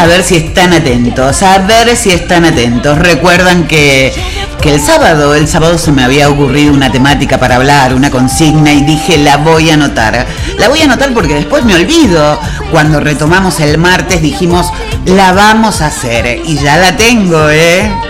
ver si están atentos, a ver si están atentos. Recuerdan que el sábado se me había ocurrido una temática para hablar, una consigna, y dije, la voy a anotar. La voy a anotar porque después me olvido. Cuando retomamos el martes dijimos, la vamos a hacer, y ya la tengo,